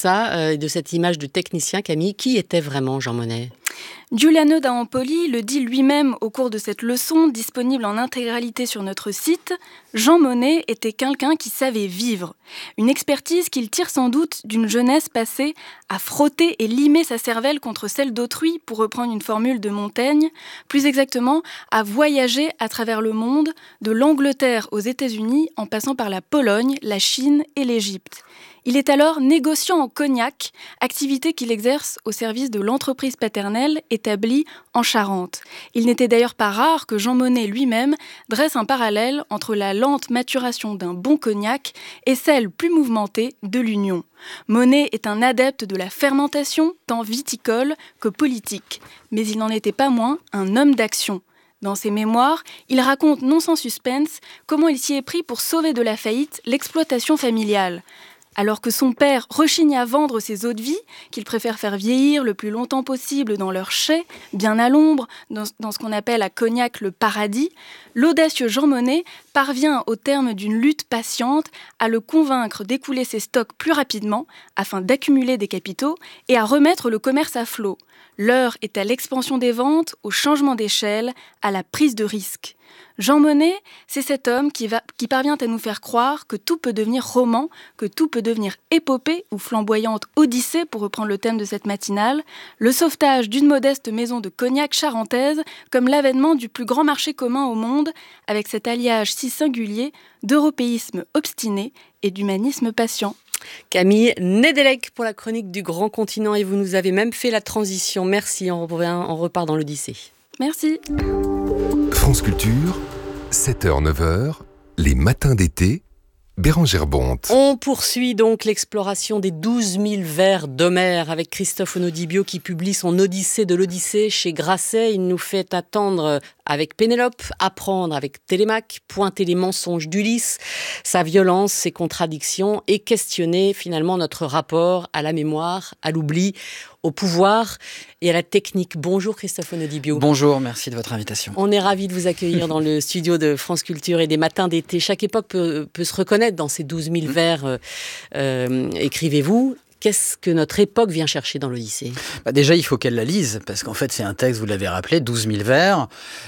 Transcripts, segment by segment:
ça, de cette image de technicien, Camille. Qui était vraiment Jean Monnet ? Giuliano da Empoli le dit lui-même au cours de cette leçon, disponible en intégralité sur notre site. Jean Monnet était quelqu'un qui savait vivre. Une expertise qu'il tire sans doute d'une jeunesse passée à frotter et limer sa cervelle contre celle d'autrui, pour reprendre une formule de Montaigne, plus exactement à voyager à travers le monde, de l'Angleterre aux États-Unis, en passant par la Pologne, la Chine et l'Égypte. Il est alors négociant en cognac, activité qu'il exerce au service de l'entreprise paternelle établie en Charente. Il n'était d'ailleurs pas rare que Jean Monnet lui-même dresse un parallèle entre la lente maturation d'un bon cognac et celle plus mouvementée de l'union. Monnet est un adepte de la fermentation, tant viticole que politique, mais il n'en était pas moins un homme d'action. Dans ses mémoires, il raconte non sans suspense comment il s'y est pris pour sauver de la faillite l'exploitation familiale. Alors que son père rechigne à vendre ses eaux-de-vie, qu'il préfère faire vieillir le plus longtemps possible dans leur chai, bien à l'ombre, dans ce qu'on appelle à Cognac le paradis, l'audacieux Jean Monnet parvient, au terme d'une lutte patiente, à le convaincre d'écouler ses stocks plus rapidement, afin d'accumuler des capitaux, et à remettre le commerce à flot. L'heure est à l'expansion des ventes, au changement d'échelle, à la prise de risque. Jean Monnet, c'est cet homme qui parvient à nous faire croire que tout peut devenir roman, que tout peut devenir épopée ou flamboyante odyssée, pour reprendre le thème de cette matinale, le sauvetage d'une modeste maison de cognac charentaise comme l'avènement du plus grand marché commun au monde, avec cet alliage si singulier d'européisme obstiné et d'humanisme patient. Camille Nedelec pour la chronique du Grand Continent, et vous nous avez même fait la transition. Merci, on repart dans l'Odyssée. Merci. France Culture, 7h-9h, les matins d'été, Bérangère Bonte. On poursuit donc l'exploration des 12 000 vers d'Homère avec Christophe Onodibio qui publie son Odyssée de l'Odyssée chez Grasset. Il nous fait attendre avec Pénélope, apprendre avec Télémaque, pointer les mensonges d'Ulysse, sa violence, ses contradictions et questionner finalement notre rapport à la mémoire, à l'oubli, au pouvoir et à la technique. Bonjour Christophe Onodibio. Bonjour, merci de votre invitation. On est ravis de vous accueillir dans le studio de France Culture et des matins d'été. Chaque époque peut se reconnaître dans ces 12 000 vers, écrivez-vous. Qu'est-ce que notre époque vient chercher dans l'Odyssée ? Déjà, il faut qu'elle la lise, parce qu'en fait, c'est un texte, vous l'avez rappelé, 12 000 vers,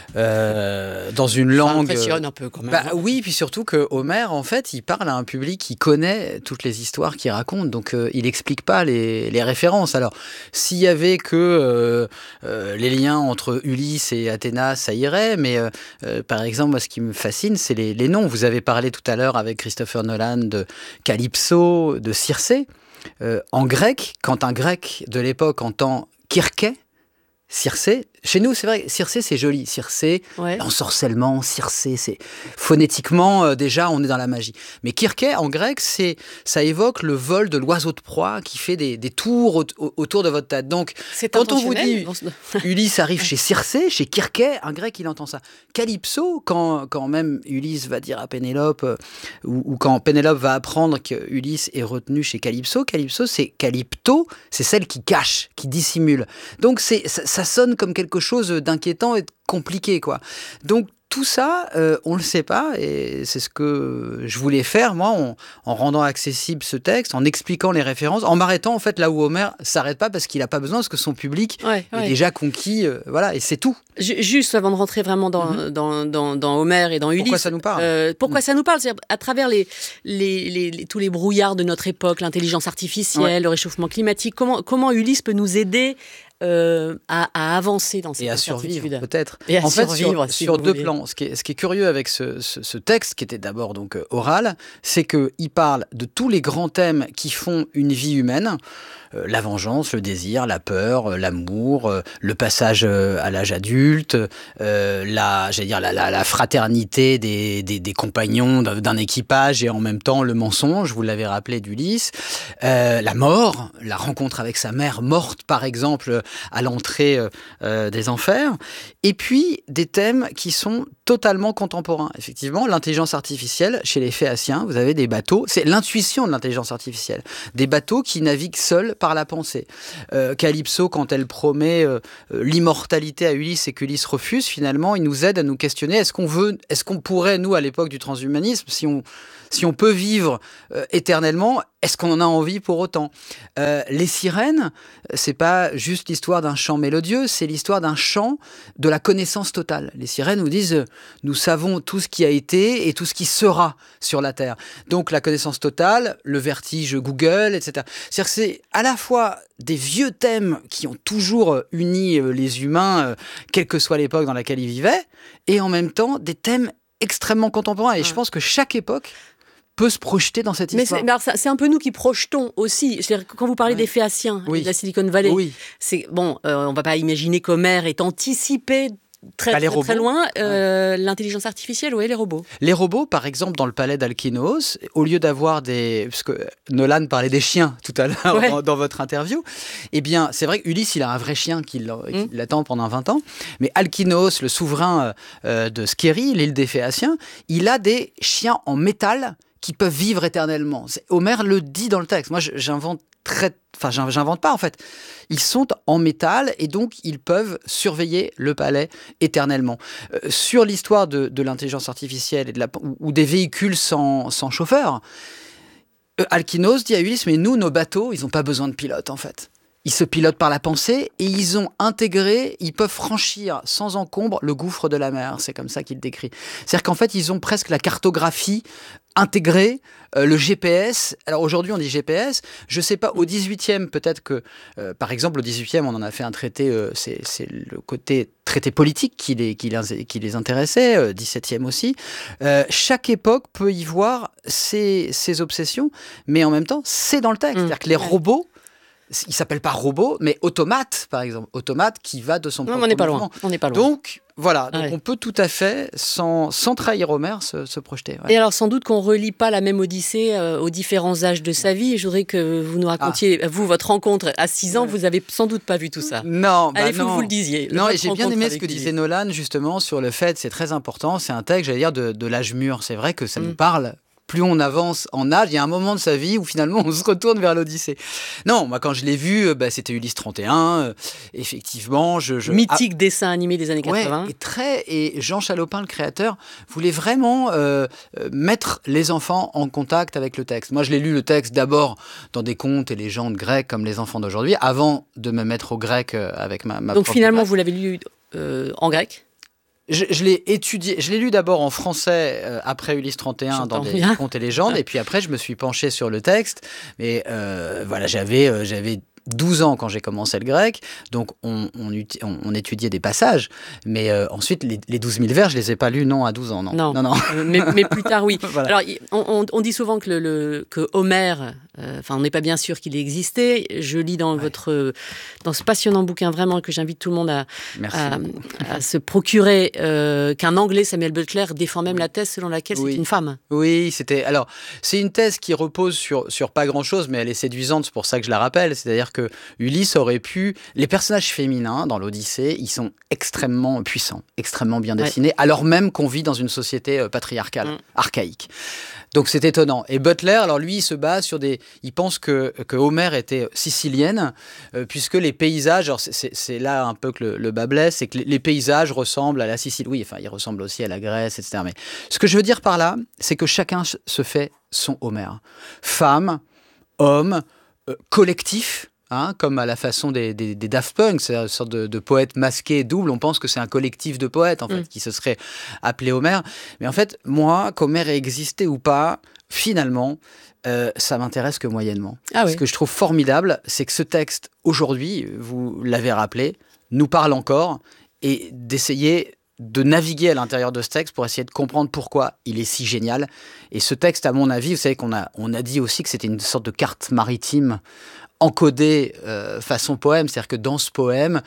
dans une langue... Ça impressionne un peu quand même. Oui, puis surtout que Homère, en fait, il parle à un public qui connaît toutes les histoires qu'il raconte, donc il n'explique pas les références. Alors, s'il y avait que les liens entre Ulysse et Athéna, ça irait, mais par exemple, moi, ce qui me fascine, c'est les noms. Vous avez parlé tout à l'heure avec Christopher Nolan de Calypso, de Circé. En grec, quand un grec de l'époque entend Kirké, Circé, chez nous c'est vrai, Circé c'est joli, Circé, ouais. L'ensorcellement, Circé, c'est phonétiquement déjà on est dans la magie. Mais Kirké en grec, ça évoque le vol de l'oiseau de proie qui fait des tours autour de votre tête. Donc quand on vous dit Ulysse arrive chez Circé, chez Kirké, un grec il entend ça. Calypso, quand même Ulysse va dire à Pénélope, ou quand Pénélope va apprendre que Ulysse est retenu chez Calypso, Calypso c'est Calypto, c'est celle qui cache, qui dissimule. Donc ça sonne comme quelque chose d'inquiétant et de compliqué, quoi. Donc tout ça, on ne le sait pas, et c'est ce que je voulais faire, moi, en rendant accessible ce texte, en expliquant les références, en m'arrêtant, en fait, là où Homère ne s'arrête pas, parce qu'il n'a pas besoin, parce que son public est déjà conquis, voilà, et c'est tout. Juste avant de rentrer vraiment dans Homère et dans Ulysse... Pourquoi ça nous parle ? Pourquoi ça nous parle ? C'est à travers tous les brouillards de notre époque, l'intelligence artificielle, le réchauffement climatique, comment Ulysse peut nous aider à avancer dans cette incertitude. Et à survivre, peut-être. Et à survivre, sur deux plans. Ce qui est curieux avec ce texte, qui était d'abord donc oral, c'est qu'il parle de tous les grands thèmes qui font une vie humaine. La vengeance, le désir, la peur, l'amour, le passage à l'âge adulte, la fraternité des compagnons d'un équipage, et en même temps le mensonge, vous l'avez rappelé, d'Ulysse, la mort, la rencontre avec sa mère morte par exemple à l'entrée des enfers, et puis des thèmes qui sont totalement contemporain. Effectivement, l'intelligence artificielle, chez les Phéaciens, vous avez des bateaux, c'est l'intuition de l'intelligence artificielle, des bateaux qui naviguent seuls par la pensée. Calypso, quand elle promet l'immortalité à Ulysse et qu'Ulysse refuse, finalement, il nous aide à nous questionner, est-ce qu'on pourrait, nous, à l'époque du transhumanisme, si on peut vivre éternellement, est-ce qu'on en a envie pour autant ? Les sirènes, c'est pas juste l'histoire d'un chant mélodieux, c'est l'histoire d'un chant de la connaissance totale. Les sirènes nous disent, nous savons tout ce qui a été et tout ce qui sera sur la Terre. Donc la connaissance totale, le vertige Google, etc. C'est-à-dire que c'est à la fois des vieux thèmes qui ont toujours uni les humains, quelle que soit l'époque dans laquelle ils vivaient, et en même temps des thèmes extrêmement contemporains. Et je pense que chaque époque peut se projeter dans cette histoire. Mais c'est un peu nous qui projetons aussi. C'est-à-dire que quand vous parlez des Phéaciens, de la Silicon Valley, c'est bon. On va pas imaginer qu'Homère ait anticipé très loin l'intelligence artificielle, les robots. Les robots, par exemple, dans le palais d'Alkinoos, au lieu d'avoir parce que Nolan parlait des chiens tout à l'heure dans votre interview, eh bien, c'est vrai qu'Ulysse, il a un vrai chien qui l'attend pendant 20 ans, mais Alkinoos, le souverain de Skérie, l'île des Phéaciens, il a des chiens en métal qui peuvent vivre éternellement. Homère le dit dans le texte. Moi, j'invente pas en fait. Ils sont en métal et donc ils peuvent surveiller le palais éternellement. Sur l'histoire de l'intelligence artificielle ou des véhicules sans chauffeur, Alkinoos dit à Ulysse, mais nous, nos bateaux, ils n'ont pas besoin de pilote en fait. Ils se pilotent par la pensée et ils peuvent franchir sans encombre le gouffre de la mer. C'est comme ça qu'il décrit. C'est-à-dire qu'en fait, ils ont presque la cartographie intégrée, le GPS. Alors aujourd'hui, on dit GPS. Je ne sais pas, au 18e, peut-être que, par exemple, au 18e, on en a fait un traité, c'est le côté traité politique qui les intéressait, 17e aussi. Chaque époque peut y voir ses obsessions, mais en même temps, c'est dans le texte. C'est-à-dire que les robots, il s'appelle pas robot, mais automate, par exemple. Automate qui va de son propre mouvement. On n'est pas loin. Donc, voilà. Donc on peut tout à fait, sans trahir Homère, se projeter. Et alors, sans doute qu'on ne relie pas la même Odyssée aux différents âges de sa vie. Je voudrais que vous nous racontiez, vous, votre rencontre à 6 ans, vous n'avez sans doute pas vu tout ça. Non, il faut que vous le disiez. Non, et j'ai bien aimé ce que disait Nolan, justement, sur le fait, c'est très important, c'est un texte, j'allais dire, de l'âge mûr. C'est vrai que ça nous parle. Plus on avance en âge, il y a un moment de sa vie où finalement on se retourne vers l'Odyssée. Non, moi quand je l'ai vu, c'était Ulysse 31, effectivement. Mythique dessin animé des années 80. Et Jean Chalopin, le créateur, voulait vraiment mettre les enfants en contact avec le texte. Moi je l'ai lu le texte d'abord dans des contes et légendes grecques comme les enfants d'aujourd'hui, avant de me mettre au grec avec ma Donc finalement vous l'avez lu en grec ? Je l'ai étudié, je l'ai lu d'abord en français après Ulysse 31 dans des contes et légendes, et puis après je me suis penché sur le texte. Mais voilà, j'avais 12 ans quand j'ai commencé le grec, donc on étudiait des passages, mais ensuite les 12 000 vers, je les ai pas lus, à 12 ans, non. mais plus tard, oui. Voilà. Alors, on dit souvent que Homère, on n'est pas bien sûr qu'il ait existé. Je lis dans ce passionnant bouquin vraiment que j'invite tout le monde à se procurer, qu'un Anglais, Samuel Butler, défend même la thèse selon laquelle c'est une femme. Oui, c'est une thèse qui repose sur pas grand-chose, mais elle est séduisante, c'est pour ça que je la rappelle. C'est-à-dire que Ulysse aurait pu... Les personnages féminins dans l'Odyssée, ils sont extrêmement puissants, extrêmement bien dessinés, alors même qu'on vit dans une société patriarcale, archaïque. Donc c'est étonnant. Et Butler, alors lui, il se base sur il pense que Homère était sicilienne, puisque les paysages, alors c'est là un peu que le bas blesse, c'est que les paysages ressemblent à la Sicile. Oui, enfin, ils ressemblent aussi à la Grèce, etc. Mais ce que je veux dire par là, c'est que chacun se fait son Homère. Femme, homme, collectif. Comme à la façon des Daft Punk, c'est une sorte de poète masqué double. On pense que c'est un collectif de poètes en fait, qui se serait appelé Homère. Mais en fait, moi, qu'Homère ait existé ou pas, finalement, ça m'intéresse que moyennement. Ce que je trouve formidable, c'est que ce texte, aujourd'hui, vous l'avez rappelé, nous parle encore, et d'essayer de naviguer à l'intérieur de ce texte pour essayer de comprendre pourquoi il est si génial. Et ce texte, à mon avis, vous savez qu'on a dit aussi que c'était une sorte de carte maritime encodé façon poème, c'est-à-dire que dans ce poème,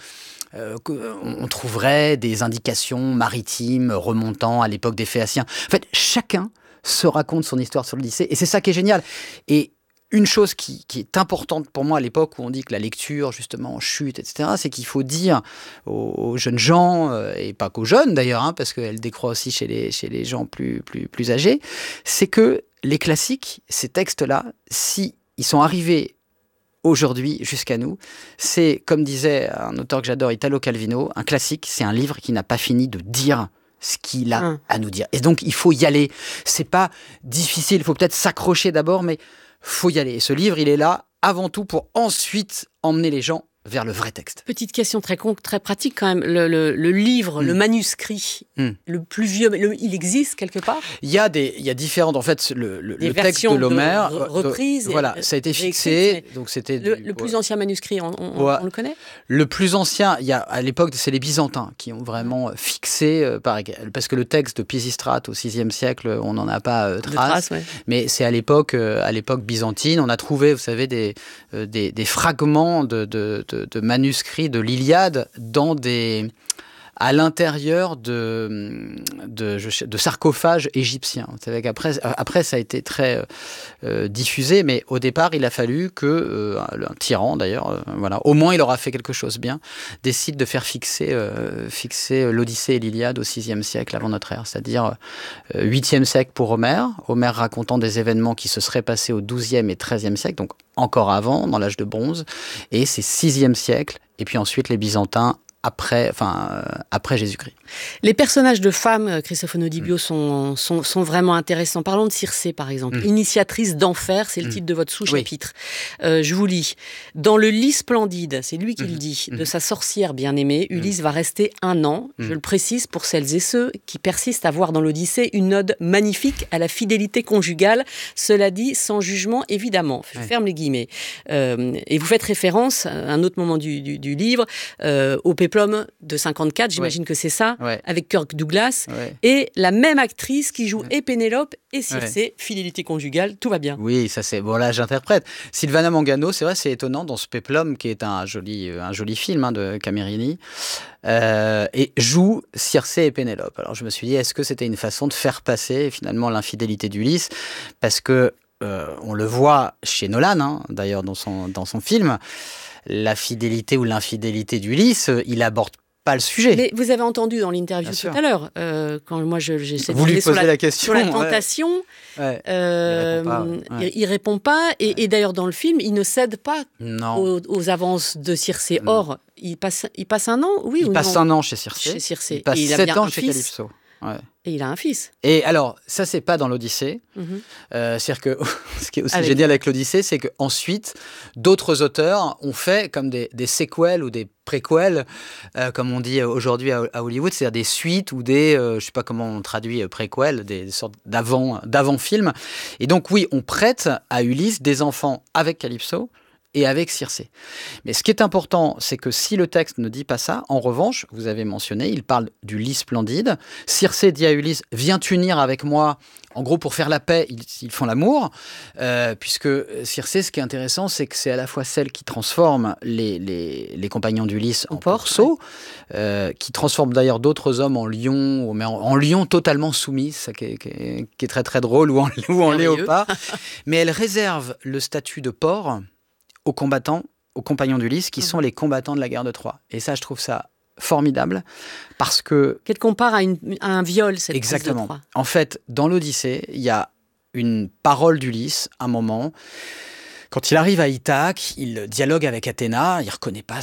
on trouverait des indications maritimes remontant à l'époque des Phéaciens. En fait, chacun se raconte son histoire sur l'Odyssée, et c'est ça qui est génial. Et une chose qui est importante pour moi à l'époque où on dit que la lecture, justement, chute, etc., c'est qu'il faut dire aux jeunes gens, et pas qu'aux jeunes d'ailleurs, hein, parce qu'elle décroît aussi chez les gens plus âgés, c'est que les classiques, ces textes-là, si ils sont arrivés aujourd'hui jusqu'à nous, c'est, comme disait un auteur que j'adore, Italo Calvino, un classique, c'est un livre qui n'a pas fini de dire ce qu'il a à nous dire. Et donc, il faut y aller. C'est pas difficile, il faut peut-être s'accrocher d'abord, mais faut y aller. Et ce livre, il est là avant tout pour ensuite emmener les gens vers le vrai texte. Petite question très pratique quand même. Le livre, le manuscrit, le plus vieux, il existe quelque part ? Il y a différentes, en fait, le texte de l'Homère, reprise. Voilà, ça a été fixé. Donc c'était le plus ancien manuscrit, on le connaît ? Le plus ancien, il y a à l'époque, c'est les Byzantins qui ont vraiment fixé, parce que le texte de Pisistrate au VIe siècle, on n'en a pas trace. Mais c'est à l'époque byzantine, on a trouvé, vous savez, des fragments de manuscrits de l'Iliade à l'intérieur de sarcophages égyptiens. Vous savez qu'après ça a été très diffusé, mais au départ, il a fallu que un tyran, d'ailleurs, au moins il aura fait quelque chose bien, décide de faire fixer l'Odyssée et l'Iliade au VIe siècle avant notre ère, c'est-à-dire 8e siècle pour Homère racontant des événements qui se seraient passés au 12e et 13e siècle, donc encore avant, dans l'âge de bronze, et c'est 6e siècle, et puis ensuite les Byzantins après Jésus-Christ. Les personnages de femmes, Christophe Onodibio, sont vraiment intéressants. Parlons de Circé, par exemple. Initiatrice d'enfer, c'est le titre de votre sous-chapitre. Oui. Je vous lis. Dans le lit splendide, c'est lui qui le dit, de sa sorcière bien-aimée, Ulysse va rester 1 an. Je le précise pour celles et ceux qui persistent à voir dans l'Odyssée une ode magnifique à la fidélité conjugale. Cela dit, sans jugement, évidemment. Je ferme les guillemets. Et vous faites référence, à un autre moment du livre, au Péplum de 54, j'imagine que c'est ça, avec Kirk Douglas, et la même actrice qui joue et Pénélope et Circé, fidélité conjugale, tout va bien. Oui, ça c'est... Bon là, j'interprète. Silvana Mangano, c'est vrai, c'est étonnant dans ce Péplum, qui est un joli film de Camerini, et joue Circé et Pénélope. Alors je me suis dit, est-ce que c'était une façon de faire passer finalement l'infidélité d'Ulysse ? Parce que on le voit chez Nolan, d'ailleurs dans son film, la fidélité ou l'infidélité d'Ulysse, il aborde pas le sujet. Mais vous avez entendu dans l'interview tout à l'heure, quand moi j'essaie de vous lui posez la question sur la tentation, il répond pas. Et d'ailleurs dans le film, il ne cède pas aux avances de Circé. Or, il passe 1 an, oui ou non ? Il passe 1n chez Circé. Il passe 7 ans chez Calypso. Et il a un fils. Et alors, ça, c'est pas dans l'Odyssée. C'est-à-dire que ce qui est aussi génial avec l'Odyssée, c'est qu'ensuite, d'autres auteurs ont fait comme des séquelles ou des préquels, comme on dit aujourd'hui à Hollywood, c'est-à-dire des suites ou des, je sais pas comment on traduit préquels, des sortes d'avant-films. Et donc, oui, on prête à Ulysse des enfants avec Calypso et avec Circé. Mais ce qui est important, c'est que si le texte ne dit pas ça, en revanche, vous avez mentionné, il parle du lit splendide. Circé dit à Ulysse, viens t'unir avec moi. En gros, pour faire la paix, ils font l'amour. Puisque Circé, ce qui est intéressant, c'est que c'est à la fois celle qui transforme les compagnons d'Ulysse en porceaux, qui transforme d'ailleurs d'autres hommes en lions, mais en lions totalement soumis, ça qui est très très drôle, ou en léopard. Mais elle réserve le statut de porc aux compagnons d'Ulysse, qui sont les combattants de la guerre de Troie. Et ça, je trouve ça formidable, parce que... Qu'elle compare à un viol, cette prise de Troie. Exactement. En fait, dans l'Odyssée, il y a une parole d'Ulysse, un moment... Quand il arrive à Ithaque, il dialogue avec Athéna, il reconnaît pas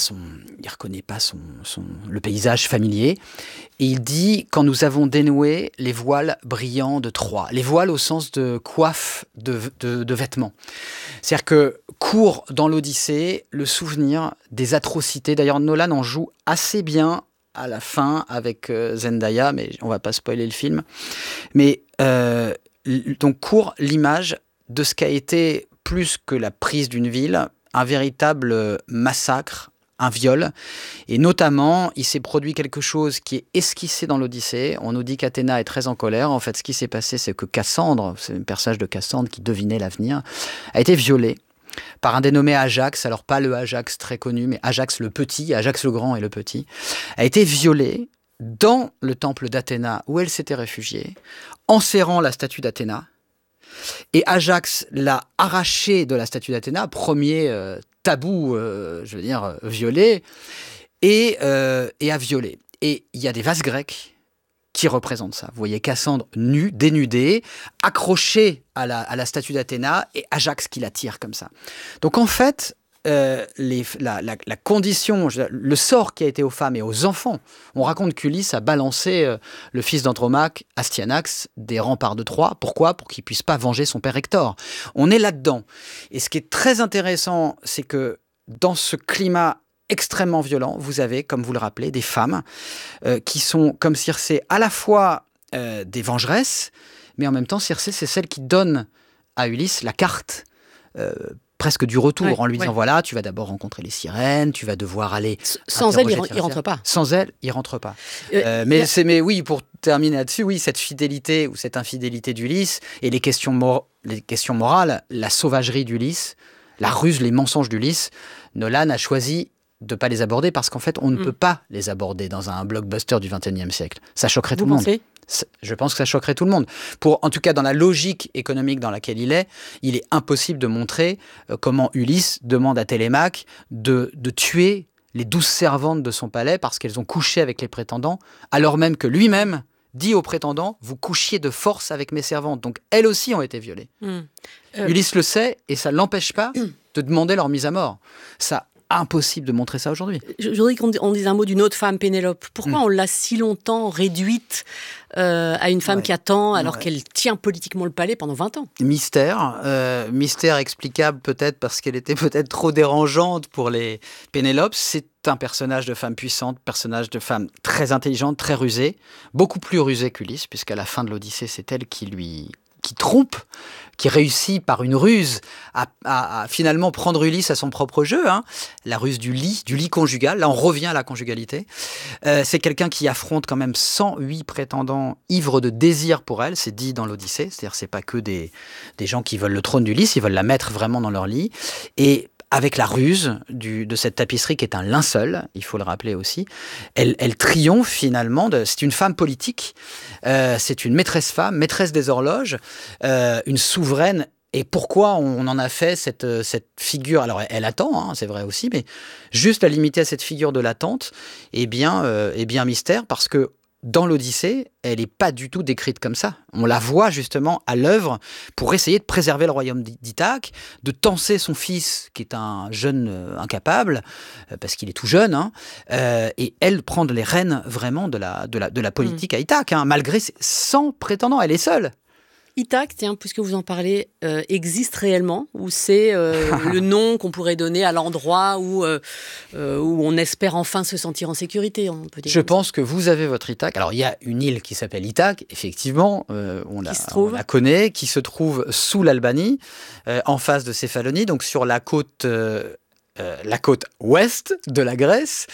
le paysage familier, et il dit, quand nous avons dénoué les voiles brillants de Troie, les voiles au sens de coiffe de vêtements. C'est-à-dire que court dans l'Odyssée le souvenir des atrocités. D'ailleurs, Nolan en joue assez bien à la fin avec Zendaya, mais on va pas spoiler le film. Mais donc court l'image de ce qu'a été, plus que la prise d'une ville, un véritable massacre, un viol. Et notamment, il s'est produit quelque chose qui est esquissé dans l'Odyssée. On nous dit qu'Athéna est très en colère. En fait, ce qui s'est passé, c'est que Cassandre, c'est un personnage de Cassandre qui devinait l'avenir, a été violée par un dénommé Ajax, alors pas le Ajax très connu, mais Ajax le Petit, Ajax le Grand et le Petit, a été violée dans le temple d'Athéna où elle s'était réfugiée, enserrant la statue d'Athéna. Et Ajax l'a arraché de la statue d'Athéna, premier tabou, violé, et a violé. Et il y a des vases grecs qui représente ça. Vous voyez Cassandre nue, dénudée, accrochée à la statue d'Athéna et Ajax qui la tire comme ça. Donc en fait, la condition, le sort qui a été aux femmes et aux enfants, on raconte qu'Ulysse a balancé le fils d'Andromaque, Astyanax, des remparts de Troie. Pourquoi ? Pour qu'il ne puisse pas venger son père Hector. On est là-dedans. Et ce qui est très intéressant, c'est que dans ce climat extrêmement violent, vous avez, comme vous le rappelez, des femmes qui sont, comme Circé, à la fois des vengeresses, mais en même temps, Circé, c'est celle qui donne à Ulysse la carte presque du retour, en lui disant, voilà, tu vas d'abord rencontrer les sirènes, tu vas devoir aller... Sans elle, il ne rentre pas. Sans elle, il ne rentre pas. Mais oui, pour terminer là-dessus, oui, cette fidélité ou cette infidélité d'Ulysse et les questions morales, la sauvagerie d'Ulysse, la ruse, les mensonges d'Ulysse, Nolan a choisi de ne pas les aborder parce qu'en fait, on ne peut pas les aborder dans un blockbuster du XXIe siècle. Ça choquerait tout le monde. Je pense que ça choquerait tout le monde. En tout cas, dans la logique économique dans laquelle il est impossible de montrer comment Ulysse demande à Télémaque de tuer les 12 servantes de son palais parce qu'elles ont couché avec les prétendants, alors même que lui-même dit aux prétendants, vous couchiez de force avec mes servantes. Donc, elles aussi ont été violées. Ulysse le sait et ça ne l'empêche pas de demander leur mise à mort. Ça, impossible de montrer ça aujourd'hui. Je voudrais qu'on dise un mot d'une autre femme, Pénélope. Pourquoi on l'a si longtemps réduite à une femme qui attend alors qu'elle tient politiquement le palais pendant 20 ans ? Mystère explicable peut-être parce qu'elle était peut-être trop dérangeante pour les Pénélope. C'est un personnage de femme puissante, personnage de femme très intelligente, très rusée, beaucoup plus rusée qu'Ulysse, puisqu'à la fin de l'Odyssée, c'est elle qui trompe, qui réussit par une ruse à finalement prendre Ulysse à son propre jeu, la ruse du lit conjugal. Là, on revient à la conjugalité. C'est quelqu'un qui affronte quand même 108 prétendants ivres de désir pour elle, c'est dit dans l'Odyssée. C'est-à-dire, c'est pas que des gens qui veulent le trône d'Ulysse, ils veulent la mettre vraiment dans leur lit. Et avec la ruse de cette tapisserie qui est un linceul, il faut le rappeler aussi, elle triomphe finalement. C'est une femme politique, c'est une maîtresse femme, maîtresse des horloges, une souveraine. Et pourquoi on en a fait cette figure ? Alors elle attend, c'est vrai aussi, mais juste la limiter à cette figure de l'attente, eh bien mystère, parce que dans l'Odyssée, elle n'est pas du tout décrite comme ça. On la voit justement à l'œuvre pour essayer de préserver le royaume d'Ithaque, de tancer son fils, qui est un jeune incapable, parce qu'il est tout jeune, et elle prend les rênes vraiment de la politique à Ithaque, malgré 100 prétendants, elle est seule. Ithaque, tiens, puisque vous en parlez, existe réellement, ou c'est le nom qu'on pourrait donner à l'endroit où on espère enfin se sentir en sécurité, on peut dire. Je pense que vous avez votre Ithaque. Alors, il y a une île qui s'appelle Ithaque, effectivement, on la connaît, qui se trouve sous l'Albanie, en face de Céphalonie, donc sur la côte ouest de la Grèce.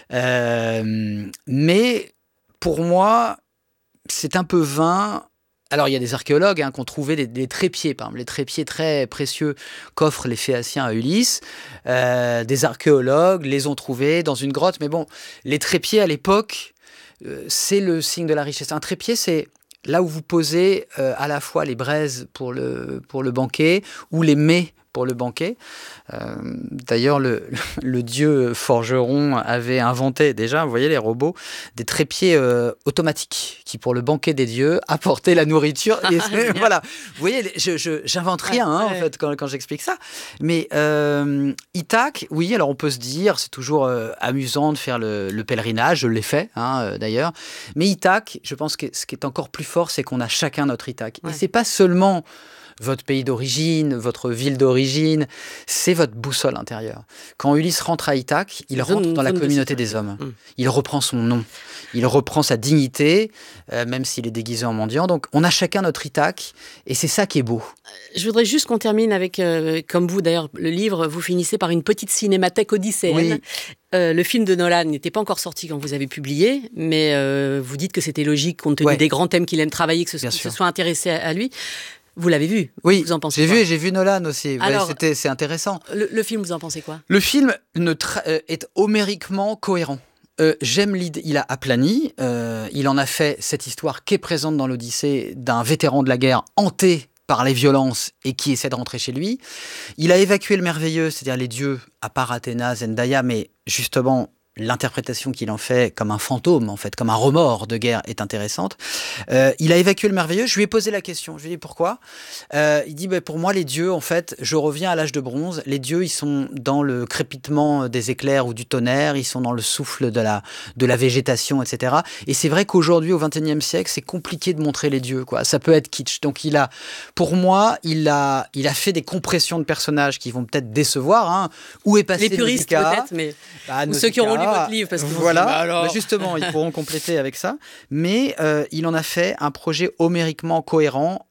Mais pour moi, c'est un peu vain. Alors, il y a des archéologues qui ont trouvé des trépieds, par exemple, les trépieds très précieux qu'offrent les Phéaciens à Ulysse. Des archéologues les ont trouvés dans une grotte. Mais bon, les trépieds, à l'époque, c'est le signe de la richesse. Un trépied, c'est là où vous posez à la fois les braises pour le banquet ou les mets pour le banquet. D'ailleurs, le dieu forgeron avait inventé déjà, vous voyez les robots, des trépieds automatiques qui, pour le banquet des dieux, apportaient la nourriture. Et voilà, vous voyez, j'invente rien en fait quand j'explique ça. Mais Ithaque, oui, alors on peut se dire, c'est toujours amusant de faire le pèlerinage, je l'ai fait d'ailleurs. Mais Ithaque, je pense que ce qui est encore plus fort, c'est qu'on a chacun notre Ithaque. Et c'est pas seulement votre pays d'origine, votre ville d'origine, c'est votre boussole intérieure. Quand Ulysse rentre à Ithaque, il rentre dans la communauté des hommes. Il reprend son nom, il reprend sa dignité, même s'il est déguisé en mendiant. Donc on a chacun notre Ithaque, et c'est ça qui est beau. Je voudrais juste qu'on termine avec, comme vous d'ailleurs, le livre, vous finissez par une petite cinémathèque odysséenne. Oui. Le film de Nolan n'était pas encore sorti quand vous avez publié, mais vous dites que c'était logique compte tenu des grands thèmes qu'il aime travailler, que ce soit intéressé à lui. Vous l'avez vu ? Oui, vous en pensez quoi ? J'ai vu Nolan aussi. Alors, c'est intéressant. Le film, vous en pensez quoi ? Le film est homériquement cohérent. J'aime l'idée. Il a aplani. Il en a fait cette histoire qui est présente dans l'Odyssée d'un vétéran de la guerre hanté par les violences et qui essaie de rentrer chez lui. Il a évacué le merveilleux, c'est-à-dire les dieux, à part Athéna, Zendaya, mais justement, l'interprétation qu'il en fait comme un fantôme, en fait, comme un remords de guerre est intéressante. Il a évacué le merveilleux. Je lui ai posé la question. Je lui ai dit pourquoi. Il dit pour moi, les dieux, en fait, je reviens à l'âge de bronze. Les dieux, ils sont dans le crépitement des éclairs ou du tonnerre. Ils sont dans le souffle de la végétation, etc. Et c'est vrai qu'aujourd'hui, au XXIe siècle, c'est compliqué de montrer les dieux, quoi. Ça peut être kitsch. Donc, pour moi, il a fait des compressions de personnages qui vont peut-être décevoir. Hein. Où est passé les puristes Nausicaa peut-être, mais ou ceux qui auront lu votre livre, parce que voilà, justement, ils pourront compléter avec ça. Mais il en a fait un projet homériquement cohérent